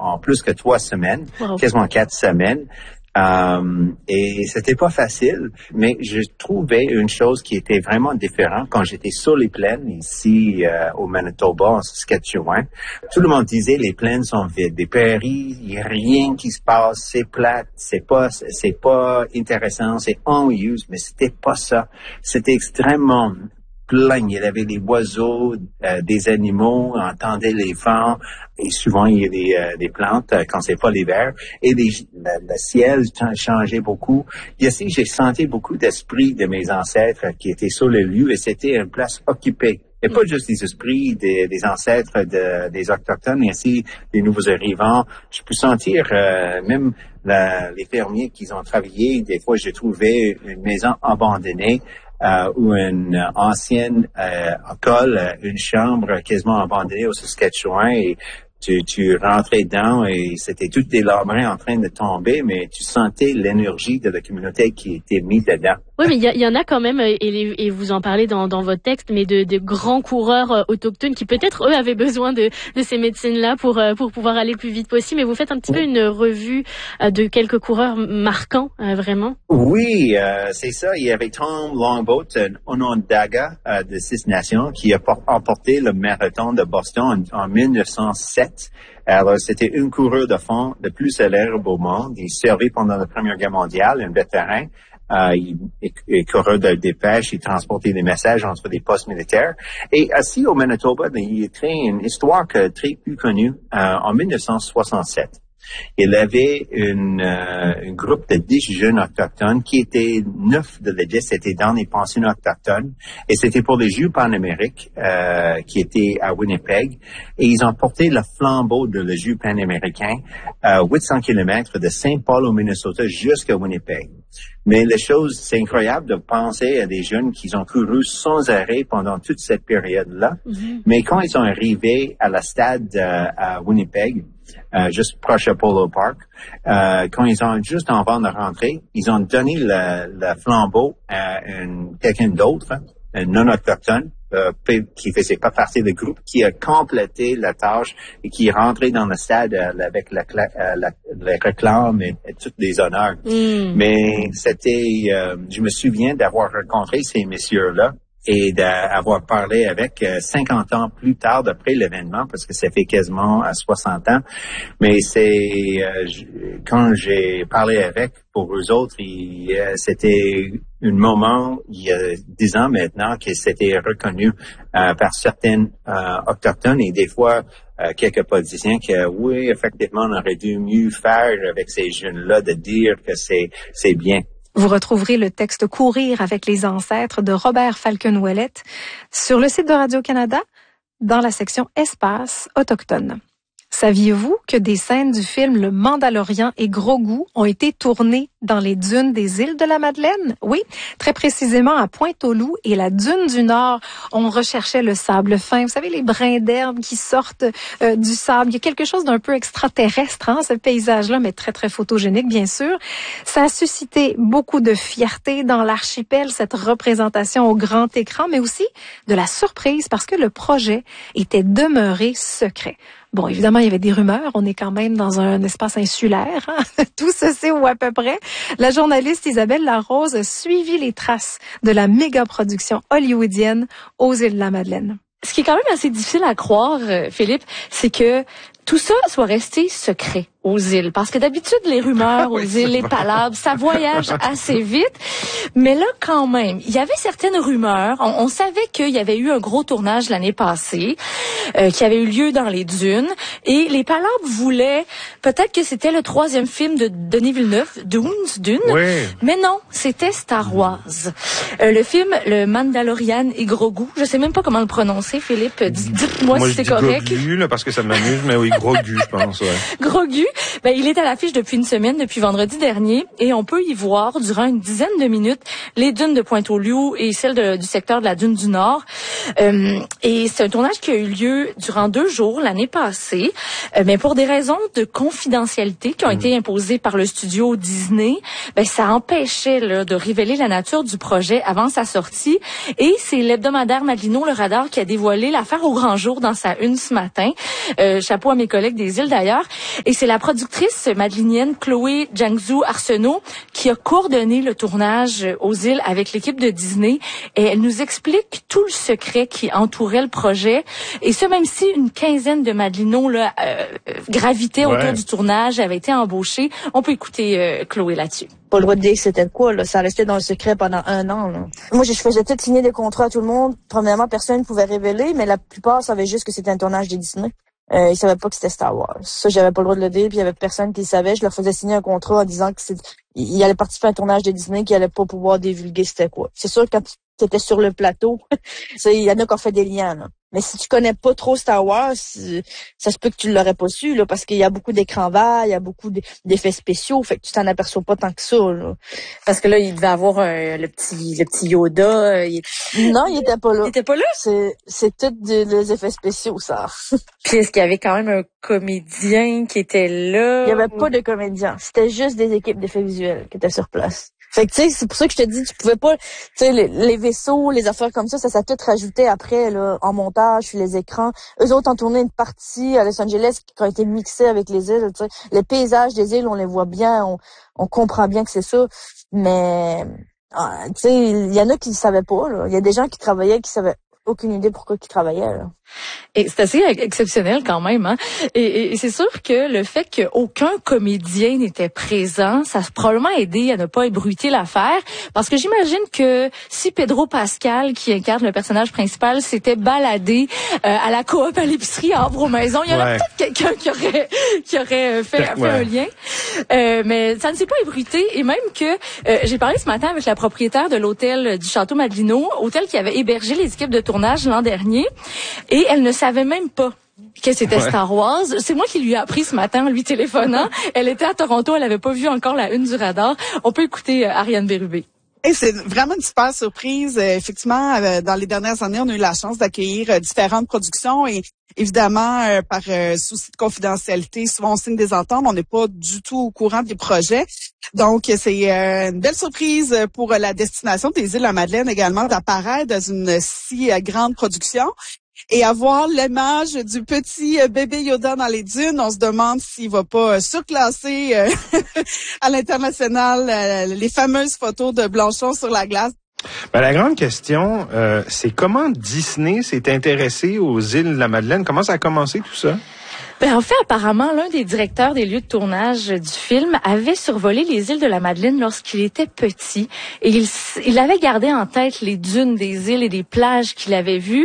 en plus que 3 semaines, Wow. quasiment 4 semaines. Et c'était pas facile, mais je trouvais une chose qui était vraiment différente quand j'étais sur les plaines ici au Manitoba, en Saskatchewan. Tout le monde disait les plaines sont vides, des prairies, il y a rien qui se passe, c'est plate, c'est pas intéressant, c'est ennuyeux, mais c'était pas ça. C'était extrêmement plein. Il y avait des oiseaux, des animaux, on entendait les vents, et souvent il y a des plantes quand c'est pas l'hiver, et le ciel changeait beaucoup. Ici, j'ai senti beaucoup d'esprits de mes ancêtres qui étaient sur le lieu, et c'était une place occupée. Et pas juste des esprits des ancêtres des Autochtones, mais aussi des nouveaux arrivants. Je peux sentir même les fermiers qui ont travaillé. Des fois, j'ai trouvé une maison abandonnée ou une ancienne école, une chambre quasiment abandonnée au Saskatchewan, et tu rentrais dedans et c'était tout délabré en train de tomber, mais tu sentais l'énergie de la communauté qui était mise dedans. Oui, mais il y en a quand même, et vous en parlez dans votre texte, mais de grands coureurs autochtones qui peut-être, eux, avaient besoin de ces médecines-là pour pouvoir aller le plus vite possible. Mais vous faites un petit peu une revue de quelques coureurs marquants, vraiment. Oui, c'est ça. Il y avait Tom Longboat, un Onondaga de Six Nations, qui a emporté le marathon de Boston en 1907. Alors, c'était une coureur de fond le plus célèbre au monde. Il servait pendant la Première Guerre mondiale, un vétéran. Il courait de dépêche, il transportait des messages entre des postes militaires. Et assis au Manitoba, il a créé une histoire très plus connue en 1967. Il avait un groupe de 10 jeunes autochtones qui étaient 9 de les 10 c'était dans les pensionnats autochtones, et c'était pour les Jeux panamériques qui étaient à Winnipeg, et ils ont porté le flambeau de le Jeux panaméricain 800 km de Saint-Paul au Minnesota jusqu'à Winnipeg. Mais la chose, c'est incroyable de penser à des jeunes qui ont couru sans arrêt pendant toute cette période-là. Mm-hmm. Mais quand ils sont arrivés à la stade à Winnipeg, juste proche à Polo Park, quand ils ont juste avant de rentrer, ils ont donné le flambeau à quelqu'un d'autre, un non-autochtone, qui faisait pas partie du groupe, qui a complété la tâche et qui est rentré dans le stade avec les réclames et tous les honneurs. Mais c'était, je me souviens d'avoir rencontré ces messieurs-là et d'avoir parlé avec 50 ans plus tard d'après l'événement, parce que ça fait quasiment à 60 ans. Mais c'est quand j'ai parlé avec, pour eux autres, c'était un moment, il y a 10 ans maintenant, que c'était reconnu par certains autochtones et des fois quelques politiciens que oui, effectivement, on aurait dû mieux faire avec ces jeunes-là de dire que c'est bien. Vous retrouverez le texte Courir avec les ancêtres de Robert Falcon-Ouellette sur le site de Radio-Canada dans la section Espace autochtone. Saviez-vous que des scènes du film Le Mandalorian et Grogu ont été tournées dans les dunes des îles de la Madeleine? Oui, très précisément à Pointe-aux-Loups et la dune du Nord. On recherchait le sable fin. Vous savez, les brins d'herbe qui sortent du sable. Il y a quelque chose d'un peu extraterrestre, ce paysage-là, mais très, très photogénique, bien sûr. Ça a suscité beaucoup de fierté dans l'archipel, cette représentation au grand écran, mais aussi de la surprise parce que le projet était demeuré secret. Bon, évidemment, il y avait des rumeurs. On est quand même dans un espace insulaire. Tout se sait ou à peu près. La journaliste Isabelle Larose a suivi les traces de la méga-production hollywoodienne aux îles de la Madeleine. Ce qui est quand même assez difficile à croire, Philippe, c'est que tout ça soit resté secret aux îles. Parce que d'habitude, les rumeurs aux îles, les palabres, ça voyage assez vite. Mais là, quand même, il y avait certaines rumeurs. On savait qu'il y avait eu un gros tournage l'année passée, qui avait eu lieu dans les dunes. Et les palabres voulaient, peut-être que c'était le 3e film de Denis Villeneuve, Dune. Oui. Mais non, c'était Star Wars. Le film, le Mandalorian et Grogu. Je sais même pas comment le prononcer, Philippe. Dites-moi si c'est correct. Moi, je dis Grogu, là, parce que ça m'amuse, mais oui, Grogu, je pense, ouais. Grogu. Il est à l'affiche depuis une semaine, depuis vendredi dernier, et on peut y voir, durant une dizaine de minutes, les dunes de Pointe-aux-Loups et celles du secteur de la dune du Nord. Et c'est un tournage qui a eu lieu durant 2 jours l'année passée, mais pour des raisons de confidentialité confidentialité qui ont été imposées par le studio Disney, ça empêchait là, de révéler la nature du projet avant sa sortie. Et c'est l'hebdomadaire Madelino, le Radar, qui a dévoilé l'affaire au grand jour dans sa une ce matin. Chapeau à mes collègues des îles d'ailleurs. Et c'est la productrice madelinienne Chloé Jiangzhou Arsenault qui a coordonné le tournage aux îles avec l'équipe de Disney. Et elle nous explique tout le secret qui entourait le projet. Et ce, même si une quinzaine de Madelino là, gravitaient autour du tournage, avaient été embauchés. On peut écouter Chloé là-dessus. Pas le droit de dire c'était quoi, là. Ça restait dans le secret pendant 1 an, là. Moi, je faisais tout signer des contrats à tout le monde. Premièrement, personne ne pouvait révéler, mais la plupart savaient juste que c'était un tournage des Disney. Ils savaient pas que c'était Star Wars. Ça, j'avais pas le droit de le dire, puis il y avait personne qui le savait. Je leur faisais signer un contrat en disant que il allait participer à un tournage de Disney, qu'il allait pas pouvoir divulguer c'était quoi. C'est sûr, quand c'était sur le plateau, il y en a qui ont fait des liens, là. Mais si tu connais pas trop Star Wars, ça se peut que tu l'aurais pas su, là, parce qu'il y a beaucoup d'écrans verts, il y a beaucoup d'effets spéciaux, fait que tu t'en aperçois pas tant que ça, là. Parce que là, il devait avoir le petit Yoda. Non, il était pas là. Il était pas là? C'est tout des effets spéciaux, ça. Puis est-ce qu'il y avait quand même un comédien qui était là? Il y avait pas de comédien. C'était juste des équipes d'effets visuels qui étaient sur place. Fait que, tu sais, c'est pour ça que je te dis, tu pouvais pas, tu sais, les vaisseaux, les affaires comme ça tout rajouté après, là, en montage, sur les écrans. Eux autres ont tourné une partie à Los Angeles qui a été mixée avec les îles, tu sais. Les paysages des îles, on les voit bien, on comprend bien que c'est ça. Mais, tu sais, il y en a qui le savaient pas, là. Il y a des gens qui travaillaient qui savaient aucune idée pourquoi ils travaillaient, là. Et c'est assez exceptionnel quand même, hein. Et c'est sûr que le fait qu'aucun comédien n'était présent, ça a probablement aidé à ne pas ébruiter l'affaire. Parce que j'imagine que si Pedro Pascal, qui incarne le personnage principal, s'était baladé à la coop à l'épicerie en Havre Maison, il y aurait peut-être quelqu'un qui aurait fait un lien. Mais ça ne s'est pas ébruité. Et même que j'ai parlé ce matin avec la propriétaire de l'hôtel du Château Madelino, hôtel qui avait hébergé les équipes de tournage l'an dernier. Et elle ne savait même pas que c'était Star Wars. C'est moi qui lui ai appris ce matin en lui téléphonant. Elle était à Toronto, elle avait pas vu encore la une du Radar. On peut écouter Ariane Bérubé. Et c'est vraiment une super surprise. Effectivement, dans les dernières années, on a eu la chance d'accueillir différentes productions et évidemment, par souci de confidentialité, souvent on signe des ententes, on n'est pas du tout au courant des projets. Donc, c'est une belle surprise pour la destination des Îles-de-la-Madeleine également d'apparaître dans une si grande production. Et avoir l'image du petit bébé Yoda dans les dunes, on se demande s'il va pas surclasser à l'international les fameuses photos de Blanchon sur la glace. La grande question, c'est comment Disney s'est intéressé aux îles de la Madeleine? Comment ça a commencé tout ça? En fait, apparemment, l'un des directeurs des lieux de tournage du film avait survolé les îles de la Madeleine lorsqu'il était petit et il avait gardé en tête les dunes des îles et des plages qu'il avait vues.